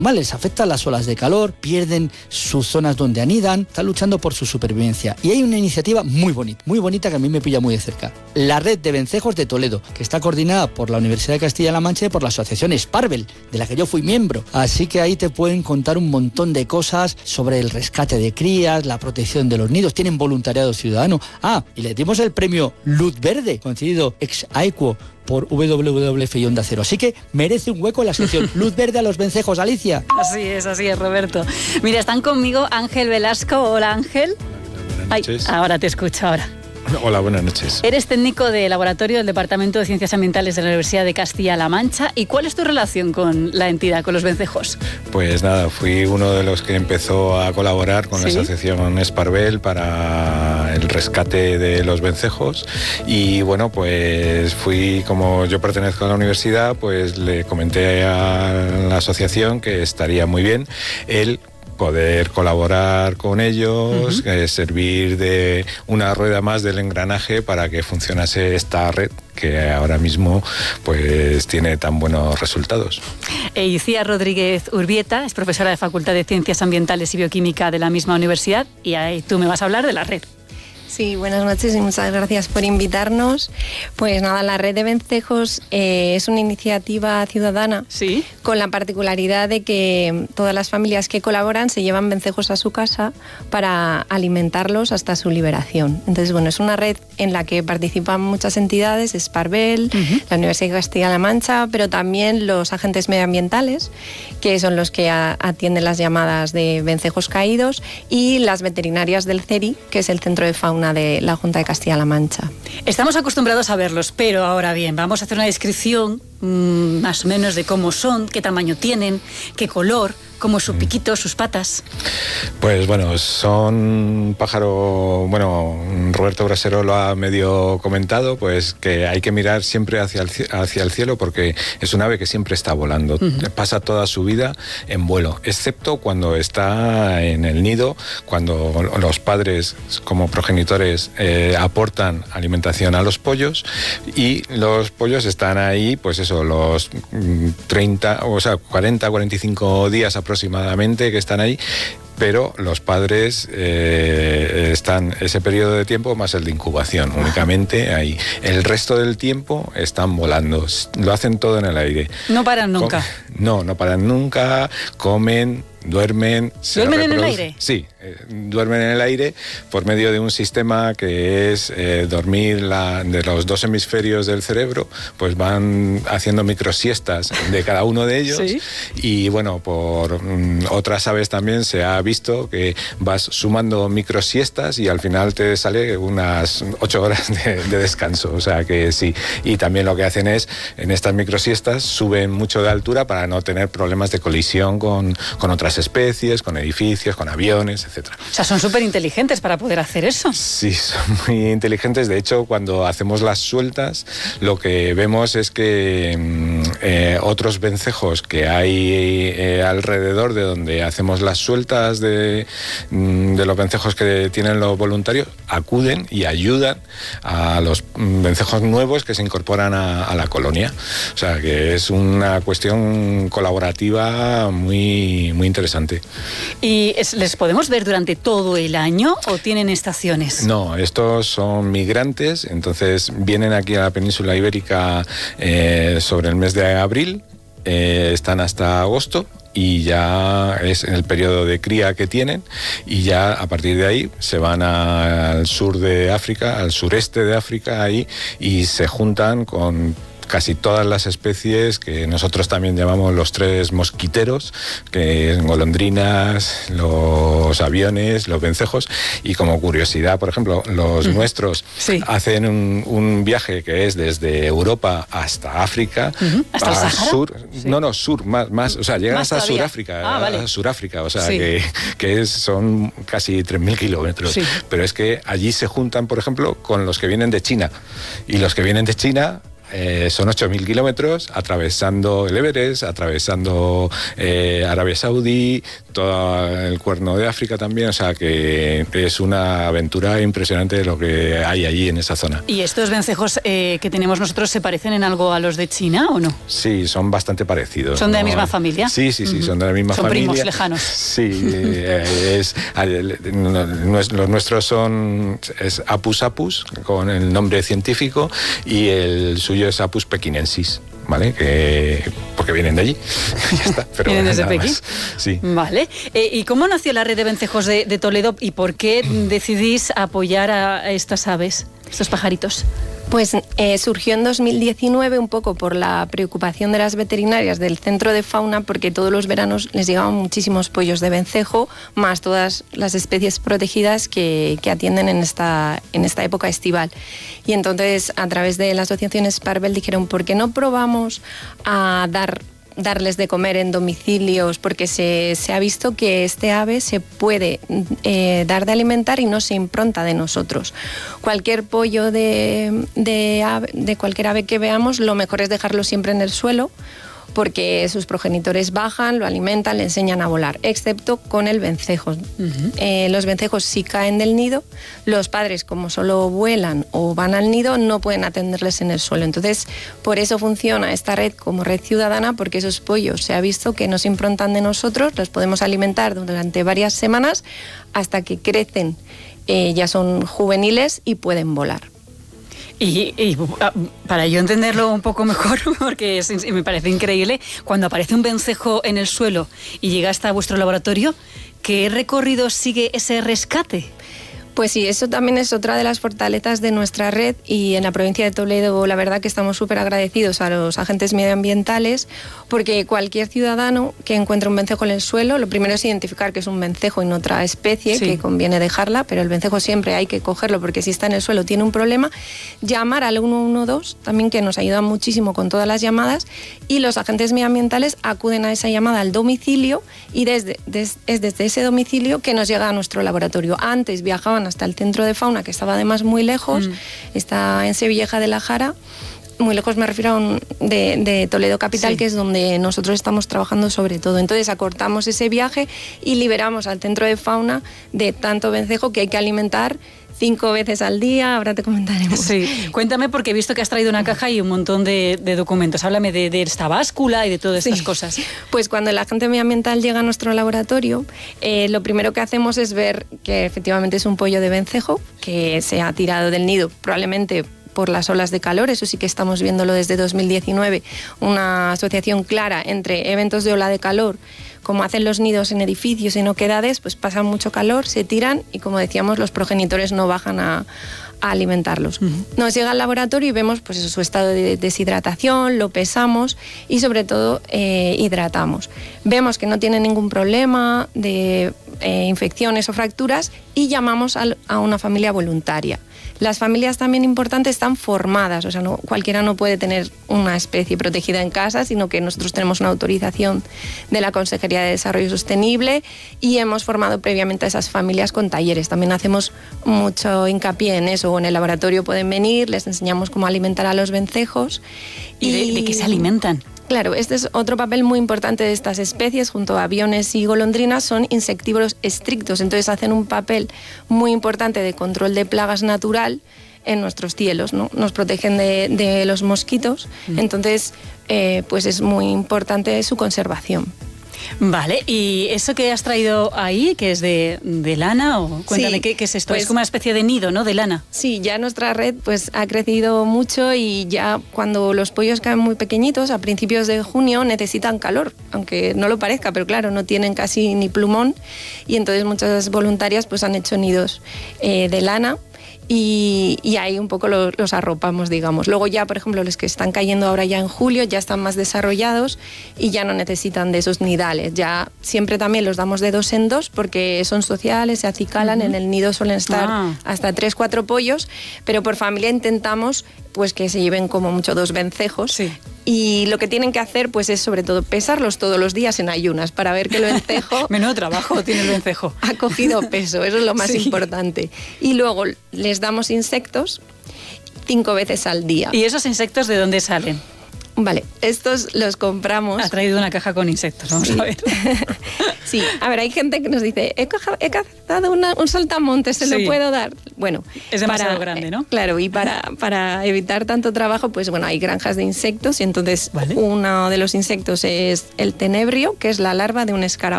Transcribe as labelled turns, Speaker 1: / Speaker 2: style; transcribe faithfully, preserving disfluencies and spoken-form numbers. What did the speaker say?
Speaker 1: Les afectan las olas de calor, pierden sus zonas donde anidan, están luchando por su supervivencia. Y hay una iniciativa muy bonita, muy bonita que a mí me pilla muy de cerca. La Red de Vencejos de Toledo, que está coordinada por la Universidad de Castilla-La Mancha y por la asociación Sparvel, de la que yo fui miembro. Así que ahí te pueden contar un montón de cosas sobre el rescate de crías, la protección de los nidos, tienen voluntariado ciudadano. Ah, y le dimos el premio Luz Verde, concedido ex aequo por W W F y Onda Cero. Así que merece un hueco en la sección Luz Verde a los vencejos, Alicia.
Speaker 2: Así es, así es, Roberto. Mira, están conmigo Ángel Velasco. Hola, Ángel.
Speaker 3: Buenas noches.
Speaker 2: Ay, ahora te escucho, ahora.
Speaker 3: Hola, buenas noches.
Speaker 2: Eres técnico de laboratorio del Departamento de Ciencias Ambientales de la Universidad de Castilla-La Mancha. ¿Y cuál es tu relación con la entidad, con los vencejos?
Speaker 3: Pues nada, fui uno de los que empezó a colaborar con ¿Sí? la asociación Sparvel para el rescate de los vencejos. Y bueno, pues fui, como yo pertenezco a la universidad, pues le comenté a la asociación que estaría muy bien el poder colaborar con ellos, uh-huh. eh, servir de una rueda más del engranaje para que funcionase esta red que ahora mismo pues tiene tan buenos resultados.
Speaker 2: E Icía Rodríguez Urbieta es profesora de Facultad de Ciencias Ambientales y Bioquímica de la misma universidad y ahí tú me vas a hablar de la red.
Speaker 4: Sí, buenas noches y muchas gracias por invitarnos. Pues nada, la Red de Vencejos eh, es una iniciativa ciudadana
Speaker 2: ¿Sí?
Speaker 4: con la particularidad de que todas las familias que colaboran se llevan vencejos a su casa para alimentarlos hasta su liberación. Entonces, bueno, es una red en la que participan muchas entidades, Sparvel, uh-huh. la Universidad de Castilla-La Mancha, pero también los agentes medioambientales, que son los que a, atienden las llamadas de vencejos caídos, y las veterinarias del CERI, que es el Centro de Fauna de la Junta de Castilla-La Mancha.
Speaker 2: Estamos acostumbrados a verlos, pero ahora bien, vamos a hacer una descripción mmm, más o menos de cómo son, qué tamaño tienen, qué color, cómo es su piquito, sus patas.
Speaker 3: Pues bueno, son un pájaro, bueno, Roberto Brasero lo ha medio comentado, pues que hay que mirar siempre hacia el, hacia el cielo porque es un ave que siempre está volando, uh-huh. pasa toda su vida en vuelo, excepto cuando está en el nido, cuando los padres como progenitores eh, aportan alimentación a los pollos y los pollos están ahí, pues eso, los treinta, o sea, cuarenta, cuarenta y cinco días aproximadamente que están ahí, pero los padres eh, están ese periodo de tiempo más el de incubación, únicamente ahí. El resto del tiempo están volando, lo hacen todo en el aire.
Speaker 2: No paran nunca.
Speaker 3: Com- no, no paran nunca, comen, duermen.
Speaker 2: ¿Duermen en el aire?
Speaker 3: Sí, eh, duermen en el aire por medio de un sistema que es eh, dormir la, de los dos hemisferios del cerebro, pues van haciendo microsiestas de cada uno de ellos. ¿Sí? Y bueno, por mm, otras aves también se ha visto que vas sumando microsiestas y al final te sale unas ocho horas de, de descanso, o sea que sí. Y también lo que hacen es, en estas microsiestas, suben mucho de altura para no tener problemas de colisión con, con otras especies, con edificios, con aviones, etcétera.
Speaker 2: O sea, son súper inteligentes para poder hacer eso.
Speaker 3: Sí, son muy inteligentes. De hecho, cuando hacemos las sueltas, lo que vemos es que eh, otros vencejos que hay eh, alrededor de donde hacemos las sueltas de, de los vencejos que tienen los voluntarios, acuden y ayudan a los vencejos nuevos que se incorporan a, a la colonia. O sea, que es una cuestión colaborativa muy, muy interesante. Interesante.
Speaker 2: ¿Y es, les podemos ver durante todo el año o tienen estaciones?
Speaker 3: No, estos son migrantes, entonces vienen aquí a la península ibérica eh, sobre el mes de abril, eh, están hasta agosto y ya es el periodo de cría que tienen y ya a partir de ahí se van a, al sur de África, al sureste de África ahí y se juntan con casi todas las especies que nosotros también llamamos los tres mosquiteros, que es golondrinas, los aviones, los vencejos, y como curiosidad, por ejemplo, los uh-huh. nuestros sí. hacen un, un viaje que es desde Europa hasta África,
Speaker 2: uh-huh. ¿Hasta el Sahara?
Speaker 3: Sur, sí. no, no, sur, más, más o sea, llegan
Speaker 2: más
Speaker 3: hasta
Speaker 2: todavía.
Speaker 3: Suráfrica,
Speaker 2: ah, vale.
Speaker 3: a Suráfrica, o sea,
Speaker 2: sí.
Speaker 3: que, que es, son casi tres mil kilómetros,
Speaker 2: sí.
Speaker 3: pero es que allí se juntan, por ejemplo, con los que vienen de China, y los que vienen de China eh, son ocho mil kilómetros, atravesando el Everest, atravesando eh, Arabia Saudí, todo el Cuerno de África también, o sea que es una aventura impresionante de lo que hay allí en esa zona.
Speaker 2: ¿Y estos vencejos eh, que tenemos nosotros se parecen en algo a los de China o no?
Speaker 3: Sí, son bastante parecidos.
Speaker 2: ¿Son de la
Speaker 3: ¿no?
Speaker 2: misma familia?
Speaker 3: Sí, sí, sí, uh-huh. son de la misma
Speaker 2: son
Speaker 3: familia.
Speaker 2: Son primos lejanos.
Speaker 3: Sí, eh, es, los nuestros son es Apus apus, con el nombre científico, y el suyo es Apus pekinensis. ¿Vale? Que, porque vienen de allí. Ya está, pero
Speaker 2: ¿Vienen desde Pekín?
Speaker 3: Sí.
Speaker 2: Vale. Eh, ¿Y cómo nació la red de vencejos de, de Toledo y por qué decidís apoyar a estas aves, estos pajaritos?
Speaker 4: Pues eh, surgió en dos mil diecinueve un poco por la preocupación de las veterinarias del Centro de Fauna, porque todos los veranos les llegaban muchísimos pollos de vencejo, más todas las especies protegidas que, que atienden en esta, en esta época estival. Y entonces, a través de la asociación Sparvel dijeron, ¿por qué no probamos a dar... darles de comer en domicilios? Porque se, se ha visto que este ave se puede eh, dar de alimentar y no se impronta de nosotros. Cualquier pollo de, de, ave, de cualquier ave que veamos, lo mejor es dejarlo siempre en el suelo, porque sus progenitores bajan, lo alimentan, le enseñan a volar, excepto con el vencejo. Uh-huh. Eh, los vencejos sí caen del nido, los padres, como solo vuelan o van al nido, no pueden atenderles en el suelo. Entonces, por eso funciona esta red como red ciudadana, porque esos pollos se ha visto que no se improntan de nosotros, los podemos alimentar durante varias semanas hasta que crecen, eh, ya son juveniles y pueden volar.
Speaker 2: Y, y para yo entenderlo un poco mejor, porque es, me parece increíble, cuando aparece un vencejo en el suelo y llega hasta vuestro laboratorio, ¿qué recorrido sigue ese rescate?
Speaker 4: Pues sí, eso también es otra de las fortalezas de nuestra red, y en la provincia de Toledo la verdad que estamos súper agradecidos a los agentes medioambientales, porque cualquier ciudadano que encuentre un vencejo en el suelo, lo primero es identificar que es un vencejo y no otra especie, sí, que conviene dejarla, pero el vencejo siempre hay que cogerlo porque si está en el suelo tiene un problema, llamar al uno uno dos también, que nos ayuda muchísimo con todas las llamadas, y los agentes medioambientales acuden a esa llamada al domicilio y desde, des, es desde ese domicilio que nos llega a nuestro laboratorio. Antes viajaban hasta el Centro de Fauna, que estaba además muy lejos, mm. está en Sevilleja de la Jara, muy lejos me refiero a un, de, de Toledo capital, sí, que es donde nosotros estamos trabajando sobre todo. Entonces acortamos ese viaje y liberamos al Centro de Fauna de tanto vencejo que hay que alimentar cinco veces al día, ahora te comentaremos.
Speaker 2: Sí, cuéntame, porque he visto que has traído una caja y un montón de, de documentos. Háblame de, de esta báscula y de todas estas sí. cosas.
Speaker 4: Pues cuando el agente medioambiental llega a nuestro laboratorio, eh, lo primero que hacemos es ver que efectivamente es un pollo de vencejo que se ha tirado del nido, probablemente por las olas de calor. Eso sí que estamos viéndolo desde dos mil diecinueve, una asociación clara entre eventos de ola de calor, como hacen los nidos en edificios, en oquedades, pues pasan mucho calor, se tiran y, como decíamos, los progenitores no bajan a, a alimentarlos. Uh-huh. Nos llega al laboratorio y vemos pues eso, su estado de deshidratación, lo pesamos y sobre todo eh, hidratamos. Vemos que no tiene ningún problema de eh, infecciones o fracturas y llamamos a, a una familia voluntaria. Las familias, también importantes, están formadas, o sea, no, cualquiera no puede tener una especie protegida en casa, sino que nosotros tenemos una autorización de la Consejería de Desarrollo Sostenible y hemos formado previamente a esas familias con talleres. También hacemos mucho hincapié en eso, en el laboratorio pueden venir, les enseñamos cómo alimentar a los vencejos.
Speaker 2: ¿Y, y de, de qué se alimentan?
Speaker 4: Claro, este es otro papel muy importante de estas especies, junto a aviones y golondrinas, son insectívoros estrictos, entonces hacen un papel muy importante de control de plagas natural en nuestros cielos, ¿no? Nos protegen de, de los mosquitos, mm. entonces eh, pues es muy importante su conservación.
Speaker 2: Vale, ¿y eso que has traído ahí, que es de, de lana? O cuéntame, sí, ¿qué, ¿qué es esto? Pues, es como una especie de nido, ¿no?, de lana.
Speaker 4: Sí, ya nuestra red pues ha crecido mucho y ya cuando los pollos caen muy pequeñitos, a principios de junio, necesitan calor, aunque no lo parezca, pero claro, no tienen casi ni plumón y entonces muchas voluntarias pues han hecho nidos eh, de lana. Y, y ahí un poco los, los arropamos, digamos. Luego ya, por ejemplo, los que están cayendo ahora ya en julio ya están más desarrollados y ya no necesitan de esos nidales. Ya siempre también los damos de dos en dos porque son sociales, se acicalan, uh-huh. en el nido suelen estar ah. hasta tres, cuatro pollos, pero por familia intentamos pues que se lleven como mucho dos vencejos.
Speaker 2: Sí.
Speaker 4: Y lo que tienen que hacer pues es sobre todo pesarlos todos los días en ayunas para ver que el vencejo...
Speaker 2: Menudo trabajo tiene el vencejo.
Speaker 4: Ha cogido peso, eso es lo más
Speaker 2: sí.
Speaker 4: importante. Y luego les damos insectos cinco veces al día.
Speaker 2: ¿Y esos insectos de dónde salen?
Speaker 4: Vale, estos los compramos.
Speaker 2: Ha traído una caja con insectos, vamos
Speaker 4: sí.
Speaker 2: a ver.
Speaker 4: Sí, a ver, hay gente que nos dice, he, coja, he cazado una, un saltamontes, ¿se sí. lo puedo dar? Bueno,
Speaker 2: es demasiado
Speaker 4: para,
Speaker 2: grande, ¿no?
Speaker 4: Claro, y para, para evitar tanto trabajo, pues bueno, hay granjas de insectos y entonces ¿vale? uno de los insectos es el tenebrio, que es la larva de un escarabajo.